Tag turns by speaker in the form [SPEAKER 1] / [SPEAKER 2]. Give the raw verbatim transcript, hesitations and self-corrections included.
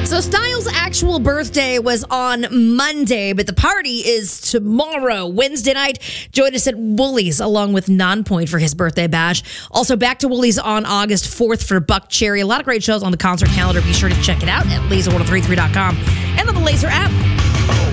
[SPEAKER 1] So Styles' actual birthday was on Monday, but the party is tomorrow, Wednesday night. Join us at Woolies along with Nonpoint for his birthday bash. Also back to Woolies on August fourth for Buck Cherry. A lot of great shows on the concert calendar. Be sure to check it out at laser one oh three three dot com and on the Laser app.